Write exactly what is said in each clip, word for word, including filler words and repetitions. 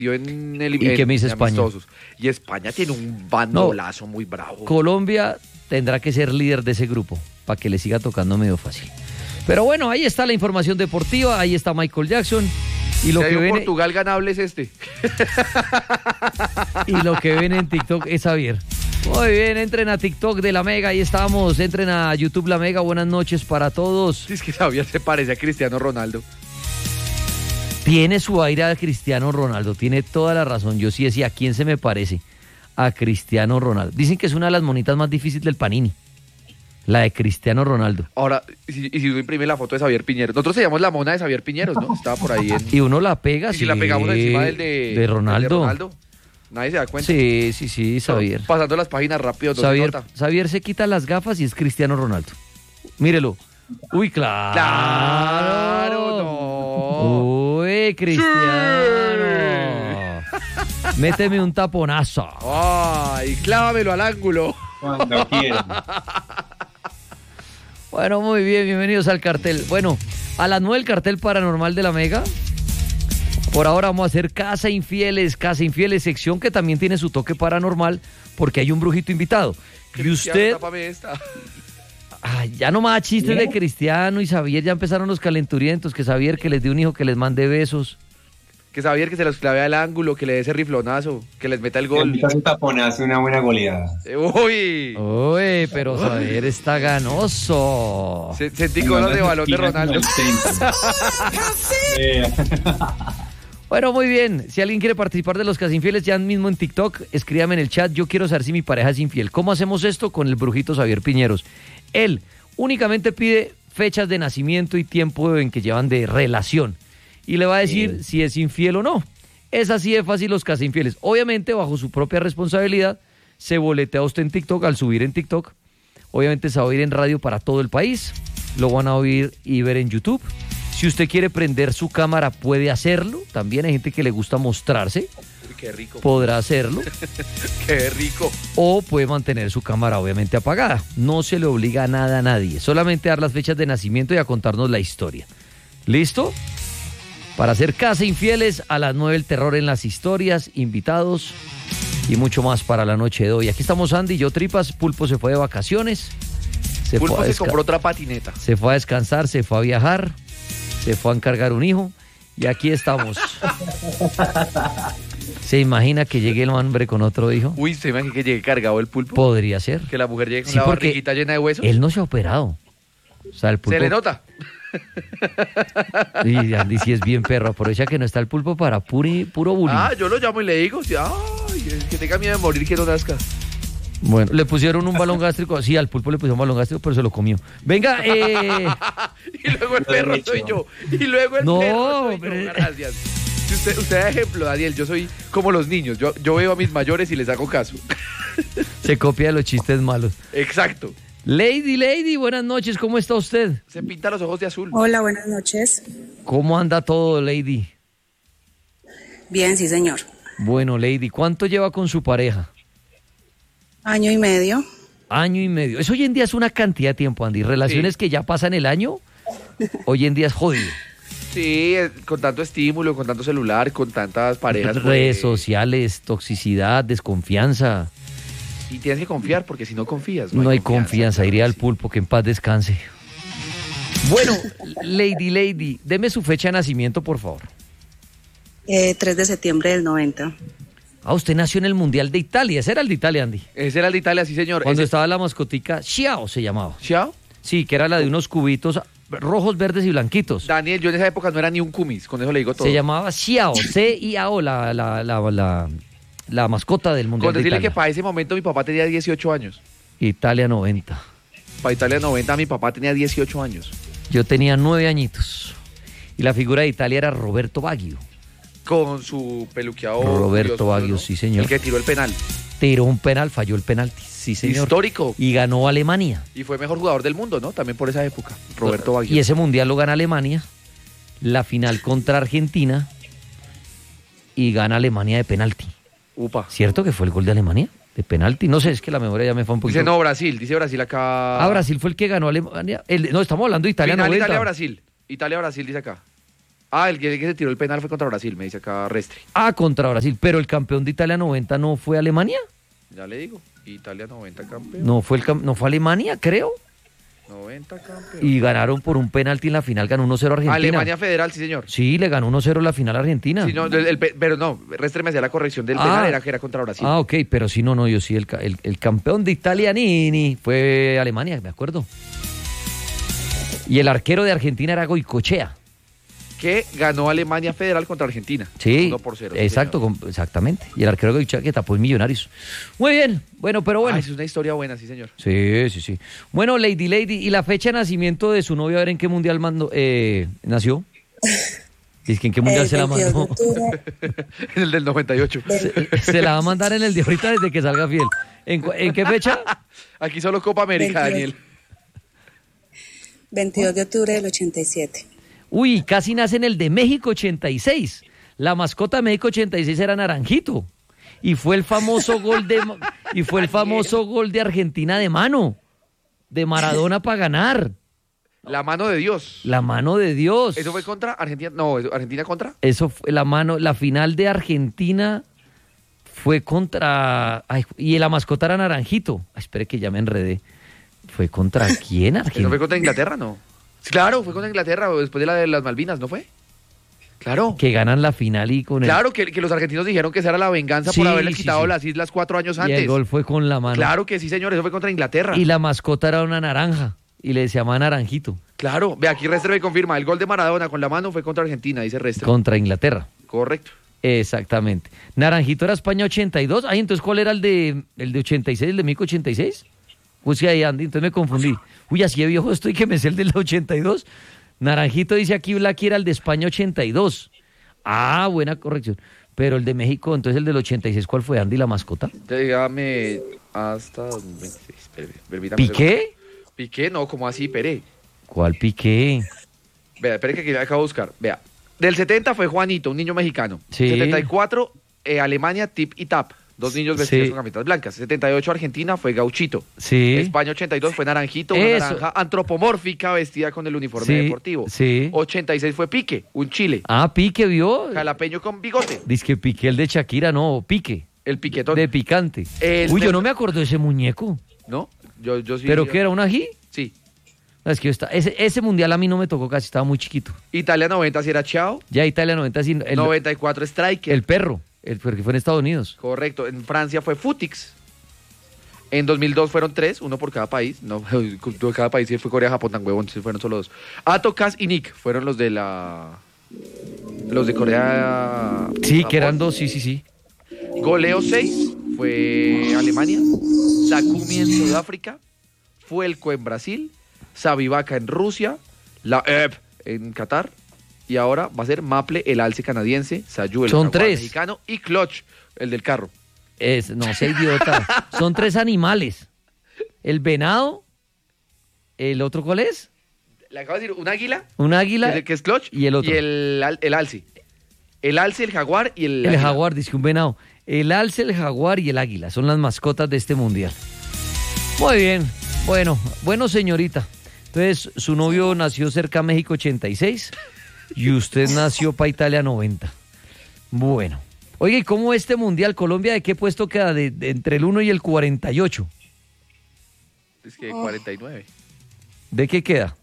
dio en el ¿Y qué me dice España? Amistosos. Y España tiene un bandolazo no, muy bravo. Colombia tendrá que ser líder de ese grupo para que le siga tocando medio fácil. Pero bueno, ahí está la información deportiva, ahí está Michael Jackson. Y lo si que hay un ven, Portugal ganable es este. Y lo que ven en TikTok es Javier. Muy bien, entren a TikTok de La Mega, ahí estamos. Entren a YouTube La Mega, buenas noches para todos. Es que Javier se parece a Cristiano Ronaldo. Tiene su aire a Cristiano Ronaldo, tiene toda la razón. Yo sí decía, ¿a quién se me parece? A Cristiano Ronaldo. Dicen que es una de las monitas más difíciles del Panini. La de Cristiano Ronaldo. Ahora, y si, y si uno imprime la foto de Xavier Piñeros, nosotros se llamamos la mona de Xavier Piñeros, ¿no? Estaba por ahí en... Y uno la pega, y sí. si la pegamos encima del de, de Ronaldo. del de Ronaldo, nadie se da cuenta. Sí, sí, sí, Xavier. No, pasando las páginas rápido, no Xavier, se nota. Xavier se quita las gafas y es Cristiano Ronaldo. Mírelo. Uy, claro. Claro, no. Uy, Cristiano. Sí. Méteme un taponazo. Ay, clávamelo al ángulo. Cuando quieran. Bueno, muy bien, bienvenidos al cartel. Bueno, a las nueve el cartel paranormal de La Mega. Por ahora vamos a hacer Casa Infieles, Casa Infieles, sección que también tiene su toque paranormal porque hay un brujito invitado. Y usted... Esta. Ay, ya no más chistes de Cristiano y Xavier, ya empezaron los calenturientos, que Xavier que les dé un hijo que les mande besos. Que Xavier que se los clave al ángulo, que le dé ese riflonazo, que les meta el gol. Que un taponazo, una buena goleada. Uy. Uy, pero Xavier está ganoso. Se, sentí goles de balón de Ronaldo. Bueno, muy bien. Si alguien quiere participar de los Casa Infieles, ya mismo en TikTok, escríbame en el chat. Yo quiero saber si mi pareja es infiel. ¿Cómo hacemos esto? Con el brujito Xavier Piñeros. Él únicamente pide fechas de nacimiento y tiempo en que llevan de relación. Y le va a decir sí. si es infiel o no. Es así de fácil los Casa Infieles. Obviamente, bajo su propia responsabilidad, se boletea usted en TikTok al subir en TikTok. Obviamente se va a oír en radio para todo el país. Lo van a oír y ver en YouTube. Si usted quiere prender su cámara, puede hacerlo. También hay gente que le gusta mostrarse. Uy, qué rico. Podrá hacerlo. Qué rico. O puede mantener su cámara obviamente apagada. No se le obliga a nada a nadie. Solamente dar las fechas de nacimiento y a contarnos la historia. ¿Listo? Para hacer Casa Infieles, a las nueve el terror en las historias, invitados y mucho más para la noche de hoy. Aquí estamos Andy, yo Tripas. Pulpo se fue de vacaciones. Se Pulpo fue a se desca- compró otra patineta. Se fue a descansar, se fue a viajar, se fue a encargar un hijo y aquí estamos. ¿Se imagina que llegue el hombre con otro hijo? Uy, ¿se imagina que llegue cargado el pulpo? Podría ser. Que la mujer llegue con Sí, la porque barriguita llena de huesos. Él no se ha operado. O sea, el pulpo... Se le nota. Y Andy sí es bien perro. Aprovecha que no está el pulpo para puri, puro bullying. Ah, yo lo llamo y le digo, sí, ay, que tenga miedo de morir, que no nazca. Bueno, le pusieron un balón gástrico. Sí, al pulpo le pusieron un balón gástrico, pero se lo comió. Venga, eh... Y luego el perro soy yo. Y luego el No, perro soy pero- yo. Gracias. Si usted, usted da ejemplo, Daniel, yo soy como los niños. Yo, yo veo a mis mayores y les hago caso. se copia de los chistes malos. Exacto. Lady, Lady, buenas noches. ¿Cómo está usted? Se pinta los ojos de azul. Hola, buenas noches. ¿Cómo anda todo, Lady? Bien, sí, señor. Bueno, Lady, ¿cuánto lleva con su pareja? Año y medio. Año y medio. Eso hoy en día es una cantidad de tiempo, Andy. Relaciones Sí. que ya pasan el año, hoy en día es jodido. Sí, eh, con tanto estímulo, con tanto celular, con tantas parejas. Redes pues, sociales, toxicidad, desconfianza. Y tienes que confiar, porque si no confías. No hay confianza, iría al pulpo, que en paz descanse. Bueno, Lady, Lady, deme su fecha de nacimiento, por favor. Eh, tres de septiembre del noventa. Ah, usted nació en el Mundial de Italia. Ese era el de Italia, Andy. Ese era el de Italia, sí, señor. Cuando Ese- estaba la mascotica, Xiao se llamaba. ¿Xiao? Sí, que era la de unos cubitos rojos, verdes y blanquitos. Daniel, yo en esa época no era ni un cumis, con eso le digo todo. Se llamaba Xiao, C I A O, la, la, la, la, la mascota del Mundial Con de decirle Italia. que para ese momento mi papá tenía dieciocho años. Italia noventa. Para Italia noventa mi papá tenía dieciocho años. Yo tenía nueve añitos. Y la figura de Italia era Roberto Baggio. Con su peluqueado. Roberto curioso, Baggio, ¿no? sí, señor. El que tiró el penal. Tiró un penal, falló el penalti. Sí, señor. Histórico. Y ganó Alemania. Y fue mejor jugador del mundo, ¿no? También por esa época. Roberto Baggio. Y ese mundial lo gana Alemania. La final contra Argentina. Y gana Alemania de penalti. Upa. ¿Cierto que fue el gol de Alemania? De penalti. No sé, es que la memoria ya me fue un poquito. Dice no, Brasil. Dice Brasil acá. Ah, Brasil fue el que ganó Alemania. El- no, estamos hablando de Italia Final noventa. Italia-Brasil. Italia-Brasil dice acá. Ah, el que, el que se tiró el penal fue contra Brasil, me dice acá Restre. Ah, contra Brasil. Pero el campeón de Italia noventa no fue Alemania. Ya le digo, Italia noventa campeón. No fue, el, cam- no fue Alemania, creo. noventa campeón. Y ganaron por un penalti en la final, ganó uno cero Argentina. Alemania Federal, sí señor. Sí, le ganó uno cero la final a Argentina. Sí, no, el- el pe- pero no, Restre me hacía la corrección del Ah. penal, era que era contra Brasil. Ah, ok, pero sí, no, no, yo sí, el, ca- el, el campeón de Italianini fue Alemania, me acuerdo. Y el arquero de Argentina era Goicochea. Que ganó Alemania Federal contra Argentina. Sí, uno por cero. sí, exacto, señor. con- exactamente. Y el arquero Goicochea que tapó en Millonarios. Muy bien, bueno, pero bueno. Ah, es una historia buena, sí señor. Sí, sí, sí. Bueno, Lady Lady, ¿y la fecha de nacimiento de su novio, a ver en qué mundial mandó, eh, nació? Dice que en qué mundial El se la veintidós de mandó. octubre En el del noventa y ocho. Se la va a mandar en el de ahorita desde que salga fiel. ¿En, cu- en qué fecha? Aquí solo Copa América, veintidós. Daniel. veintidós de octubre del ochenta y siete. Uy, casi nace en el de México ochenta y seis. La mascota de México ochenta y seis era Naranjito. Y fue el famoso gol de y fue el famoso gol de Argentina de mano, de Maradona para ganar. La mano de Dios. La mano de Dios. ¿Eso fue contra Argentina? No, ¿eso- ¿Argentina contra? Eso fue la mano, la final de Argentina fue contra ay, y la mascota era Naranjito. Ay, espere que ya me enredé. ¿Fue contra quién? ¿Eso Argentina. fue contra Inglaterra? No. Sí, claro, fue contra Inglaterra después de la de las Malvinas, ¿no fue? Claro. Que ganan la final y con el Claro que, que los argentinos dijeron que esa era la venganza Sí, por haberles sí, quitado sí. las islas cuatro años y antes. el gol fue con la mano. Claro que sí, señor, eso fue contra Inglaterra. Y la mascota era una naranja y le llama Naranjito Claro, ve aquí Restre me confirma, el gol de Maradona con la mano fue contra Argentina, dice Restre. contra Inglaterra. Correcto. Exactamente. Naranjito era España ochenta y dos. Ay, entonces ¿cuál era el de el de ochenta y seis, el de México ochenta y seis? Puse ahí Andy, entonces me confundí. Uy, así de viejo estoy que me sé el del ochenta y dos. Naranjito dice aquí Blacky era el de España ochenta y dos. Ah, buena corrección. Pero el de México, entonces el del ochenta y seis, ¿cuál fue, Andy, la mascota? Dígame hasta dos mil veintiséis. Espere, permítame un segundo. ¿Piqué? Piqué, no, como así, Pere. ¿Cuál Piqué? Vea, espere que aquí la acabo de buscar. Vea, del setenta fue Juanito, un niño mexicano. Sí. setenta y cuatro, eh, Alemania, Tip y Tap. Dos niños vestidos Sí. con camisetas blancas. setenta y ocho, Argentina, fue Gauchito. Sí. España ochenta y dos fue Naranjito, una Eso. naranja antropomórfica vestida con el uniforme Sí, deportivo. sí. ochenta y seis fue Pique, un chile. Ah, Pique, ¿vio? Jalapeño con bigote. Dice que Piqué el de Shakira, no, Pique. El piquetón. De picante. El Uy, de- yo no me acuerdo de ese muñeco. ¿No? Yo, yo sí. ¿Pero yo- qué era, un ají? Sí. No, es que yo está, ese, ese mundial a mí no me tocó casi, estaba muy chiquito. Italia noventa sí era Chao. Ya Italia noventa, sí, el, noventa y cuatro Striker. el perro, el, porque fue en Estados Unidos. Correcto. En Francia fue Futix. En dos mil dos fueron tres, uno por cada país. No, de cada país sí fue Corea, Japón, tan huevón, sí fueron solo dos. Ato, Cas y Nick fueron los de la. Los de Corea. Sí, Japón. que eran dos, sí, sí, sí. Goleo seis fue Alemania. Sakumi en Sudáfrica. Fuelco en Brasil. Sabivaca en Rusia. La E P en Qatar. Y ahora va a ser Maple, el alce canadiense. Sayú, el Son jaguar tres. mexicano. Y Clutch, el del carro. Es, no, sé idiota. Son tres animales. El venado, el otro ¿cuál es? Le acabo de decir un águila. Un águila. Que es, que es Clutch. y el otro. Y el, al- el alce. El alce, el jaguar y el. El águila. jaguar, dice que un venado. El alce, el jaguar y el águila son las mascotas de este mundial. Muy bien. Bueno, bueno, señorita. Entonces, su novio nació cerca a México ochenta y seis y usted nació para Italia noventa. Bueno. Oye, ¿y cómo este mundial? ¿Colombia de qué puesto queda? De, de entre el uno y el cuarenta y ocho. Es que cuarenta y nueve. ¿De qué queda?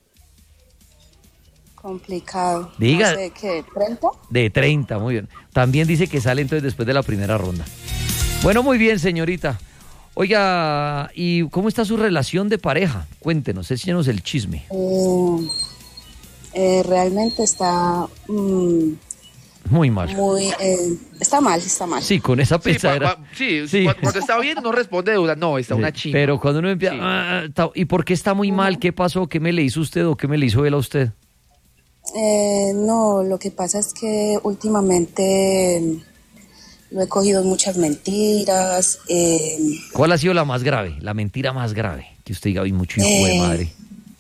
Complicado. Diga. No sé, ¿qué? ¿treinta? De treinta, muy bien. También dice que sale entonces después de la primera ronda. Bueno, muy bien, señorita. Oiga, ¿y cómo está su relación de pareja? Cuéntenos, échenos el chisme. Eh, eh, realmente está mm, Muy mal. muy... eh, está mal, está mal. Sí, con esa Sí, pensadera. pa- pa- sí, Sí. cu- cuando está bien no responde de duda. No, está Sí, una chimba. Pero cuando uno empieza, Sí. "Ah, ta- ¿y por qué está muy mal? ¿Qué pasó? ¿Qué me le hizo usted o qué me le hizo él a usted? Eh, no, lo que pasa es que últimamente mm, lo he cogido en muchas mentiras. eh, ¿Cuál ha sido la más grave, la mentira más grave? Que usted diga, hoy mucho hijo de Eh, madre.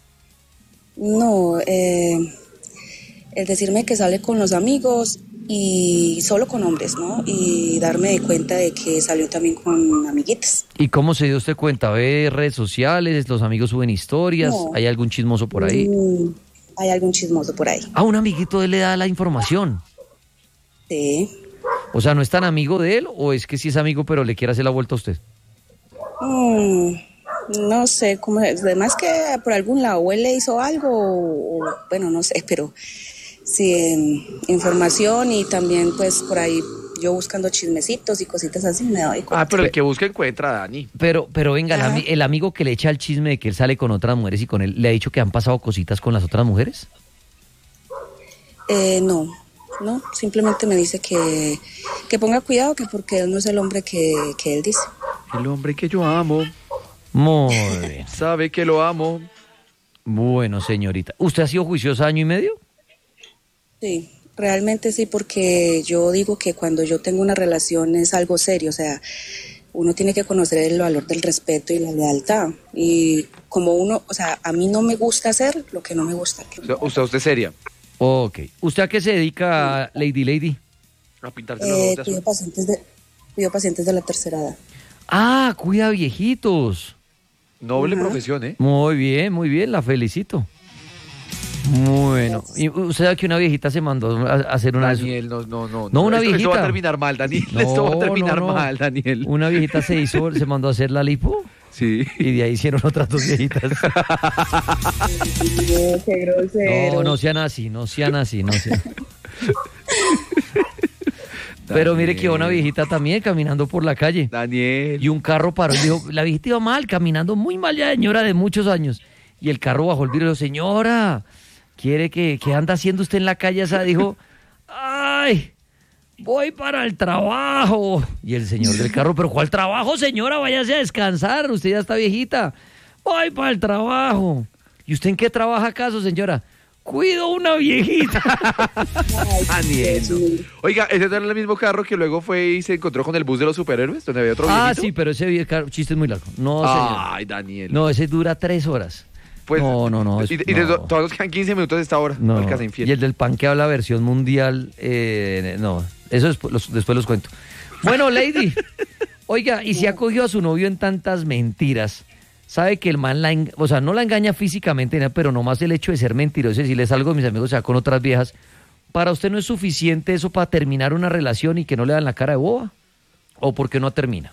no, eh, el decirme que sale con los amigos y solo con hombres, ¿no? Y darme de cuenta de que salió también con amiguitas. ¿Y cómo se dio usted cuenta? ¿Ve redes sociales? ¿Los amigos suben historias? No. ¿Hay algún chismoso por ahí? Mm, hay algún chismoso por ahí. Ah, un amiguito de él le da la información. Sí. O sea, ¿no es tan amigo de él o es que sí es amigo pero le quiere hacer la vuelta a usted? Mm, no sé, cómo es. Además que por algún lado o él le hizo algo, o, o, bueno, no sé, pero sí, eh, información y también pues por ahí yo buscando chismecitos y cositas así me doy cuenta. Ah, pero el que busca encuentra, Dani. Pero, pero venga, el, Ajá. ami- el amigo que le echa el chisme de que él sale con otras mujeres y con él, ¿le ha dicho que han pasado cositas con las otras mujeres? Eh, no, no, simplemente me dice que, que ponga cuidado, que porque él no es el hombre que, que él dice. El hombre que yo amo, Muy bien. sabe que lo amo. Bueno, señorita. ¿Usted ha sido juiciosa año y medio? Sí, realmente sí, porque yo digo que cuando yo tengo una relación es algo serio, o sea, uno tiene que conocer el valor del respeto y la lealtad. Y como uno, o sea, a mí no me gusta hacer lo que no me gusta. O sea, usted, usted es seria. Ok. ¿Usted a qué se dedica, Lady Lady? A pintarse los Eh, ojos de cuido azul. pacientes de, cuido pacientes de la tercera edad. Ah, cuida viejitos. Noble Ajá. profesión, ¿eh? Muy bien, muy bien, la felicito. Bueno, ¿y usted sabe que una viejita se mandó a a hacer una... Daniel, no, no, no. No, una esto, esto va viejita. a terminar mal, Daniel. No, esto va a terminar no, no. mal, Daniel. Una viejita se hizo, se mandó a hacer la lipo Sí. y de ahí hicieron otras dos viejitas. Qué grosero. No, no sean así, no sean así, no sean. Pero mire que una viejita también caminando por la calle Daniel. y un carro paró y dijo, la viejita iba mal, caminando muy mal ya, señora de muchos años. Y el carro bajó el vidrio y dijo, señora, ¿quiere que, qué anda haciendo usted en la calle esa? Dijo, ay, voy para el trabajo. Y el señor del carro, pero ¿cuál trabajo, señora? Váyase a descansar, usted ya está viejita. Voy para el trabajo. ¿Y usted en qué trabaja acaso, señora? Cuido una viejita. Daniel. no. Oiga, ese no era el mismo carro que luego fue y se encontró con el bus de los superhéroes, donde había otro Ah, viejito. sí, pero ese vie- car- chiste es muy largo. No, señor. Ay, Daniel. No, ese dura tres horas. Pues, no, no, no. es- Y, y de- no. todos nos quedan quince minutos de esta hora. No, El casa infiel. y el del pan que habla versión mundial, eh, no, eso después los, después los cuento. Bueno, Lady, oiga, y si ha cogido a su novio en tantas mentiras, sabe que el man la, en- o sea, no la engaña físicamente, nada, pero nomás el hecho de ser mentiroso, si les salgo de mis amigos, o sea, con otras viejas, ¿para usted no es suficiente eso para terminar una relación y que no le dan la cara de boba? ¿O porque no termina?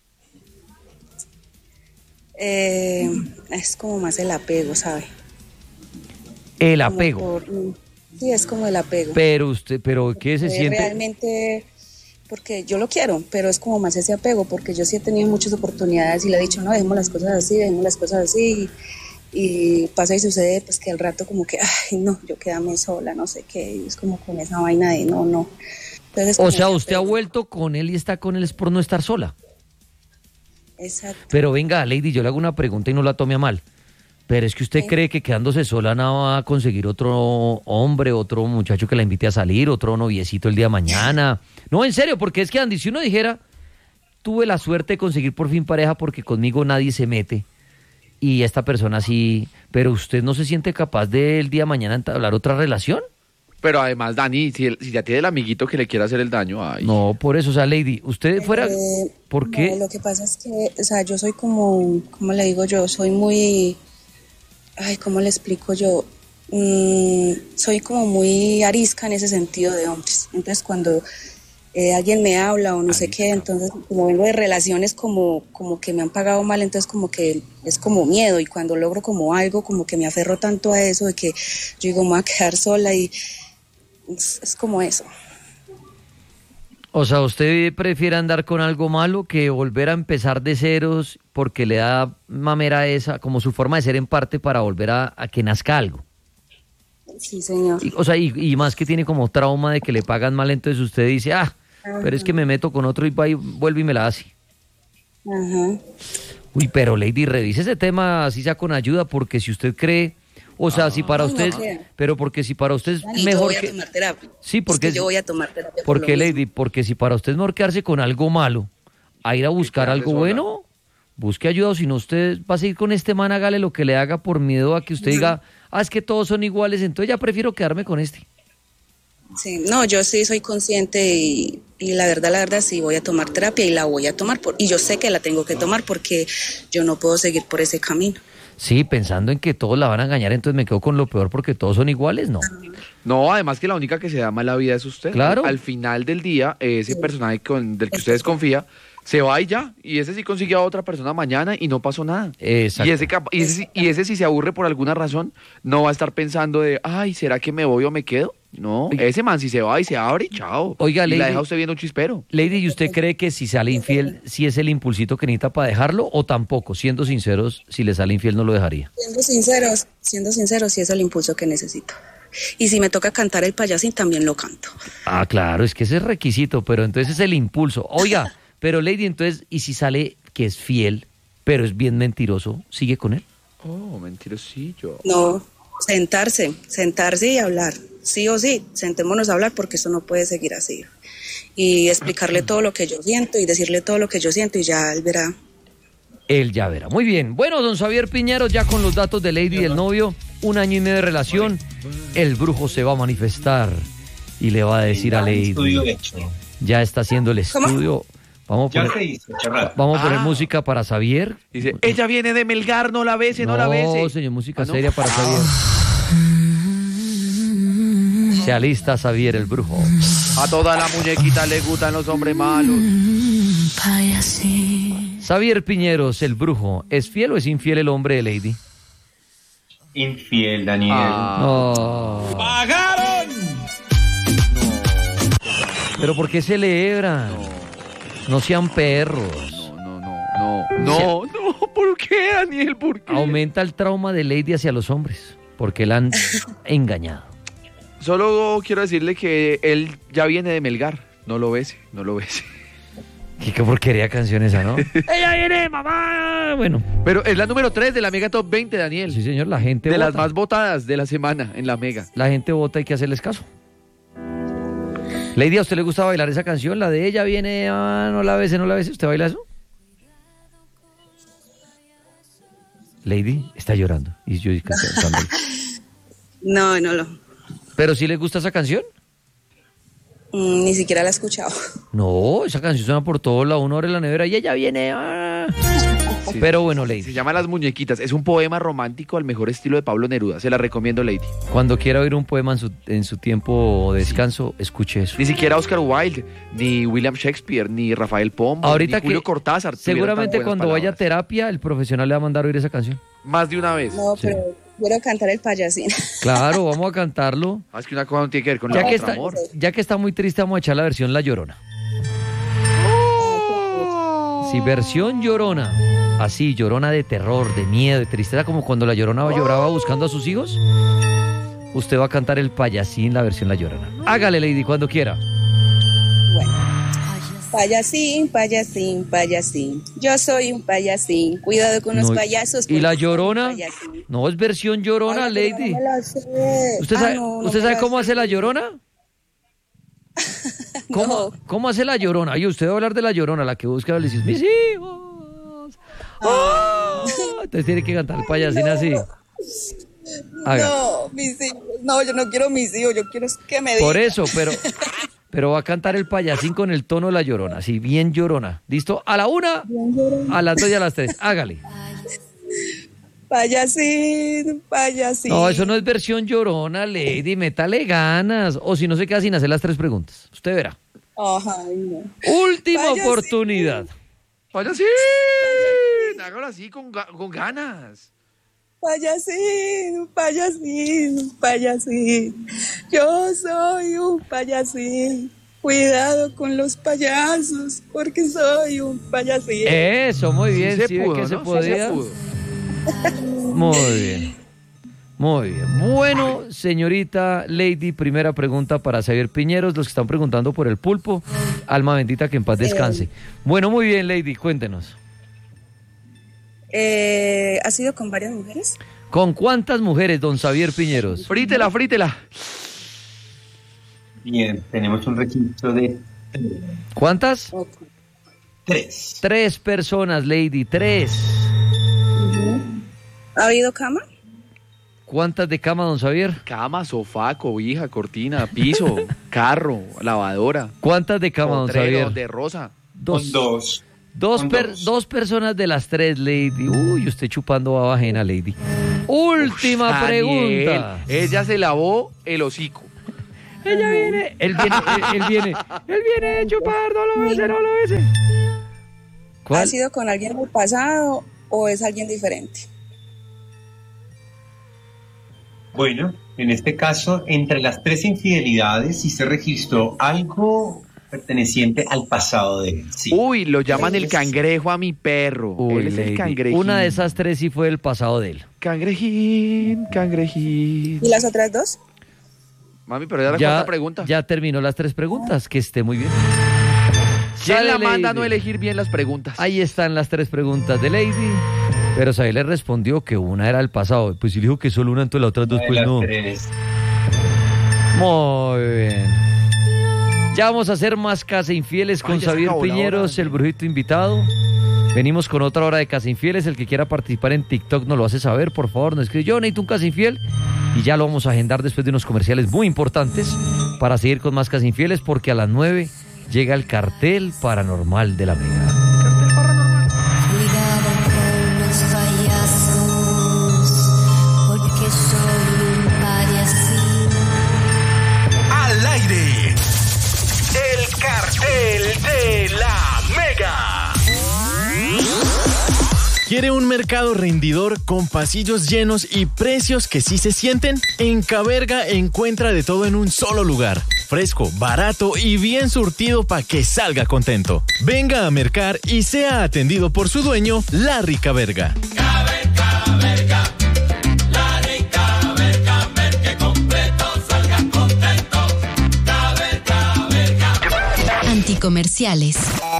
Eh, es como más el apego, ¿sabe? El Como apego. por- mm, sí, es como el apego. Pero usted, pero ¿qué se Eh, siente? Realmente, porque yo lo quiero, pero es como más ese apego, porque yo sí he tenido muchas oportunidades y le he dicho, no, dejemos las cosas así, dejemos las cosas así, y, y pasa y sucede, pues que al rato como que, ay, no, yo quédame sola, no sé qué, y es como con esa vaina de no, no. Entonces, O como sea, ese usted ha apego. vuelto con él y está con él es por no estar sola. Exacto. Pero venga, Lady, yo le hago una pregunta y no la tome a mal. Pero es que usted Sí. cree que quedándose sola no va a conseguir otro hombre, otro muchacho que la invite a salir, otro noviecito el día de mañana. No, en serio, porque es que Andy, si uno dijera, tuve la suerte de conseguir por fin pareja porque conmigo nadie se mete y esta persona sí, pero usted no se siente capaz de el día de mañana entablar otra relación. Pero además, Dani, si, el- si ya tiene el amiguito que le quiere hacer el daño, ay. No, por eso, o sea, Lady, usted fuera, Eh, ¿por qué? no, lo que pasa es que, o sea, yo soy como, ¿cómo le digo yo? Soy muy, ay, ¿cómo le explico yo? Mm, soy como muy arisca en ese sentido de hombres. Entonces, cuando eh, alguien me habla o no sé qué, entonces, como vengo de relaciones como, como que me han pagado mal, entonces como que es como miedo. Y cuando logro como algo, como que me aferro tanto a eso de que yo digo, me voy a quedar sola y es, es como eso. O sea, ¿usted prefiere andar con algo malo que volver a empezar de ceros porque le da mamera esa, como su forma de ser en parte para volver a, a que nazca algo? Sí, señor. Y- o sea, y, y más que tiene como trauma de que le pagan mal, entonces usted dice, ah, pero es que me meto con otro y va y vuelve y me la hace. Ajá. Uy, pero Lady, revise ese tema así sea con ayuda, porque si usted cree, o sea, si para Ay, no usted, creo. pero porque si para usted es Dani, yo mejor voy a que... tomar terapia. Sí, porque Es que es- yo voy a tomar terapia. por Porque, lo mismo. Lady, porque si para usted es mejor quedarse con algo malo, a ir a buscar quedarse algo sola. bueno, busque ayuda, o si no, usted va a seguir con este man, hágale lo que le haga por miedo a que usted diga, ah, es que todos son iguales, entonces ya prefiero quedarme con este. Sí, no, yo sí soy consciente y, y la verdad, la verdad, sí voy a tomar terapia y la voy a tomar. Por, y yo sé que la tengo que tomar porque yo no puedo seguir por ese camino. Sí, pensando en que todos la van a engañar, entonces me quedo con lo peor porque todos son iguales, ¿no? No, además que la única que se da mala vida es usted. Claro. Al final del día, ese personaje con, del que usted desconfía se va y ya. Y ese sí consiguió a otra persona mañana y no pasó nada. Exacto. Y ese, capa- y, ese, sí- y ese si se aburre por alguna razón, no va a estar pensando de, ay, ¿será que me voy o me quedo? No, Oiga. ese man si se va y se abre y chao. Oiga, y Lady- la deja usted viendo un chispero. Lady, ¿y usted cree que si sale infiel, si es el impulsito que necesita para dejarlo o tampoco? Siendo sinceros, si le sale infiel no lo dejaría. Siendo sinceros, siendo sinceros, sí es el impulso que necesito. Y si me toca cantar el payasín, también lo canto. Ah, claro, es que ese es requisito, pero entonces es el impulso. Oiga, pero Lady, entonces, ¿y si sale que es fiel, pero es bien mentiroso, sigue con él? Oh, mentirosillo. No, sentarse, sentarse y hablar. Sí o sí, sentémonos a hablar porque esto no puede seguir así. Y explicarle todo lo que yo siento y decirle todo lo que yo siento y ya él verá. Él ya verá. Muy bien. Bueno, don Xavier Piñeros, ya con los datos de Lady y del novio, un año y medio de relación, el brujo se va a manifestar y le va a decir a Lady. Estudio hecho. Ya está haciendo el ¿Cómo? estudio. Vamos a Ya poner, se hizo, charrar. vamos a poner Ah. música para Xavier. Dice, ella viene de Melgar, no la bese, no, la bese. No, señor, música Ah, ¿no? seria para Xavier. Se alista Xavier el brujo. A toda la muñequita le gustan los hombres malos. Xavier Piñeros, el brujo, ¿es fiel o es infiel el hombre de Lady? Infiel, Daniel. Ah. No. ¡Pagaron! Pero ¿por qué celebran? No sean perros. No, no, no, no. No, no, ¿por qué, Daniel? ¿Por qué? Aumenta el trauma de Lady hacia los hombres, porque la han engañado. Solo quiero decirle que él ya viene de Melgar. No lo bese, no lo bese. Qué, qué porquería canción esa, ¿no? ¡Ella viene, mamá! Bueno, Pero es la número tres de la Mega Top veinte, Daniel. sí, señor, la gente de vota. las más votadas de la semana en la Mega. La gente vota, hay que hacerles caso. Lady, ¿a usted le gusta bailar esa canción? La de ella viene, ah, no la bese, no la bese. ¿Usted baila eso? Lady está llorando. Y yo cantando. No, no lo. ¿Pero sí le gusta esa canción? Mm, ni siquiera la he escuchado. No, esa canción suena por todo lado, uno abre la nevera y ella viene. ah. Sí, Pero bueno, Lady, Se llama Las Muñequitas. Es un poema romántico al mejor estilo de Pablo Neruda. Se la recomiendo, Lady. cuando quiera oír un poema en su, en su tiempo de descanso, escuche eso. Ni siquiera Oscar Wilde, ni William Shakespeare, ni Rafael Pombo, Ahorita ni Julio que Cortázar. tuvieron seguramente tan buenas cuando vaya a palabras. terapia, el profesional le va a mandar a oír esa canción. Más de una vez. No, Sí. pero quiero cantar el payasín. Claro, vamos a cantarlo. Ah, es que una cosa no tiene que ver con Ya la que, otra, está, amor. ya que está muy triste, vamos a echar la versión La Llorona. Sí, versión Llorona. Así, Llorona de terror, de miedo, de tristeza, como cuando La Llorona lloraba buscando a sus hijos. Usted va a cantar el payasín, la versión La Llorona. Hágale, Lady, cuando quiera. Bueno. Payasín, payasín, payasín. Yo soy un payasín. Cuidado con los No, payasos. ¿y La porque soy un Llorona? payasín. No, es versión Llorona, Ay, pero Lady. no me la sé. ¿Usted Ah, sabe, no, no ¿usted me sabe la cómo sé. hace La Llorona? ¿Cómo, No. ¿Cómo hace La Llorona? Oye, usted va a hablar de La Llorona, la que busca, le dice, mis hijos. ¡Ah! Entonces tiene que cantar el payasín así. Haga. No, mis hijos. No, yo no quiero mis hijos. Yo quiero que me digan. Por eso, pero, pero va a cantar el payasín con el tono de La Llorona, así bien Llorona. ¿Listo? A la una, a las dos y a las tres. Hágale. Payasín, payasín. No, eso no es versión Llorona, Lady. Métale ganas. O si no se queda sin hacer las tres preguntas. Usted verá. Ay, no. Última Payasín. Vaya oportunidad. así. Hágalo así con, ga- con ganas. Payasín, payasín, payasín. Yo soy un payasín. Cuidado con los payasos, porque soy un payasín. Eso, muy bien. Sí se ¿Sí ve pudo, que se ¿no? Sí podía? se pudo. Muy bien. Muy bien. Bueno, señorita Lady, primera pregunta para Xavier Piñeros, los que están preguntando por el pulpo. Alma bendita, que en paz descanse. Bueno, muy bien, Lady, cuéntenos. Eh, ¿Has ido con varias mujeres? ¿Con cuántas mujeres, don Xavier Piñeros? Frítela, frítela. Bien, tenemos un registro de ¿Cuántas? Ok. tres. Tres personas, Lady, tres. ¿Ha habido cama? ¿Cuántas de cama, don Xavier? Cama, sofá, cobija, cortina, piso, carro, lavadora. ¿Cuántas de cama, don potrero, Xavier? de rosa. Dos. Dos. Dos, Con per- dos. dos personas de las tres, Lady. Uy, usted chupando baba ajena, Lady. Última Daniel, pregunta. Ella se lavó el hocico. Ella viene, él viene, él, él viene, él viene de chupar, no lo bese, no lo bese. ¿Ha ¿Cuál? sido con alguien del pasado o es alguien diferente? Bueno, en este caso, entre las tres infidelidades sí se registró algo perteneciente al pasado de él. Sí. Uy, lo llaman el cangrejo a mi perro. Uy, Él es Lady. el cangrejín. Una de esas tres sí fue el pasado de él. Cangrejín, cangrejín. ¿Y las otras dos? Mami, pero ya la Ya, cuarta pregunta. ya terminó las tres preguntas. Que esté muy bien. ¿Quién Sale la manda a Lady. no elegir bien las preguntas? Ahí están las tres preguntas de Lady. Pero Sael le respondió que una era el pasado. Pues si le dijo que solo una, entonces las otras dos, Una de pues las no. tres. Muy bien. Ya vamos a hacer más Casa Infieles con Ay, ya se Xavier acabó la Piñeros, hora, el brujito invitado. Venimos con otra hora de Casa Infieles. El que quiera participar en TikTok nos lo hace saber, por favor. Nos escribe, yo necesito un Casa Infiel. Y ya lo vamos a agendar después de unos comerciales muy importantes para seguir con más Casa Infieles, porque a las nueve llega el cartel paranormal de la Mega. Cuidado con los payasos, porque soy un payasín. Al aire, el cartel de la Mega. ¿Quiere un mercado rendidor con pasillos llenos y precios que sí se sienten? En Caberga encuentra de todo en un solo lugar. Fresco, barato y bien surtido para que salga contento. Venga a mercar y sea atendido por su dueño, Larry Caberga. Anticomerciales.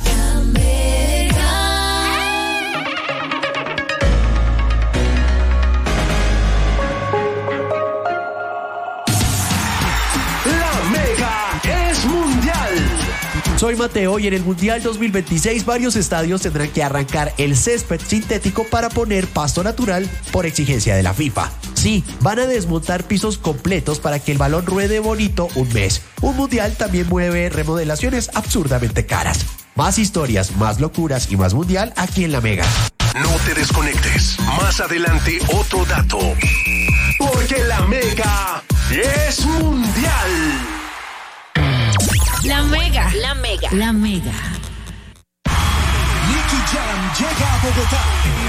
La Mega es mundial. Soy Mateo y en el Mundial dos mil veintiséis varios estadios tendrán que arrancar el césped sintético para poner pasto natural por exigencia de la FIFA. Sí, van a desmontar pisos completos para que el balón ruede bonito un mes. Un Mundial también mueve remodelaciones absurdamente caras. Más historias, más locuras y más Mundial aquí en La Mega. No te desconectes. Más adelante otro dato. Porque la Mega es mundial. La Mega. La Mega. La Mega. Nicky Jam llega a Bogotá.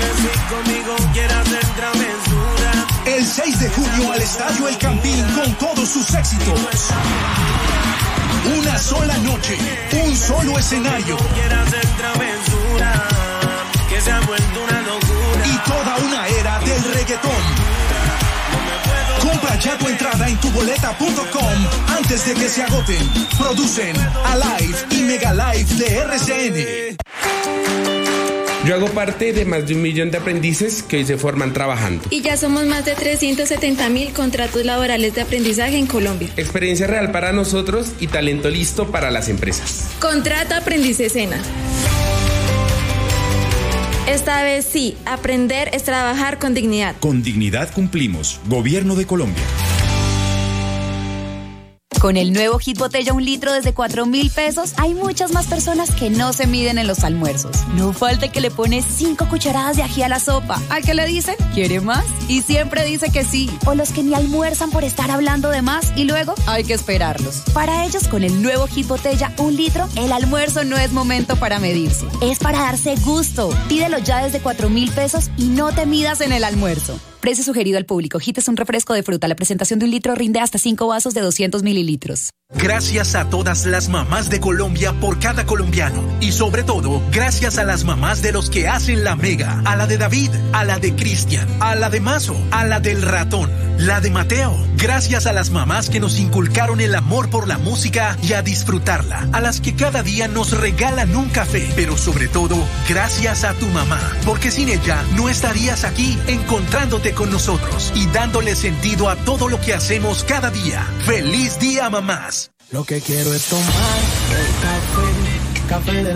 El seis de junio al Estadio El Campín con todos sus éxitos. Una sola noche, un solo escenario. Y toda una era del reggaetón. Compra ya tu entrada en tuboleta punto com antes de que se agoten. Producen Alive y Mega Live de R C N. Yo hago parte de más de un millón de aprendices que hoy se forman trabajando. Y ya somos más de trescientos setenta mil contratos laborales de aprendizaje en Colombia. Experiencia real para nosotros y talento listo para las empresas. Contrata Aprendiz Escena. Esta vez sí, aprender es trabajar con dignidad. Con dignidad cumplimos. Gobierno de Colombia. Con el nuevo Hit Botella un litro desde cuatro mil pesos, hay muchas más personas que no se miden en los almuerzos. No falta que le pone cinco cucharadas de ají a la sopa. ¿A qué le dicen? ¿Quiere más? Y siempre dice que sí. O los que ni almuerzan por estar hablando de más y luego hay que esperarlos. Para ellos, con el nuevo Hit Botella un litro, el almuerzo no es momento para medirse. Es para darse gusto. Pídelo ya desde cuatro mil pesos y no te midas en el almuerzo. Precio sugerido al público. Hit es un refresco de fruta. La presentación de un litro rinde hasta cinco vasos de doscientos mililitros. Gracias a todas las mamás de Colombia por cada colombiano. Y sobre todo, gracias a las mamás de los que hacen la Mega. A la de David, a la de Cristian, a la de Mazo, a la del ratón, la de Mateo. Gracias a las mamás que nos inculcaron el amor por la música y a disfrutarla. A las que cada día nos regalan un café. Pero sobre todo, gracias a tu mamá. Porque sin ella no estarías aquí encontrándote con nosotros y dándole sentido a todo lo que hacemos cada día. ¡Feliz día, mamás! Lo que quiero es tomar el café, café de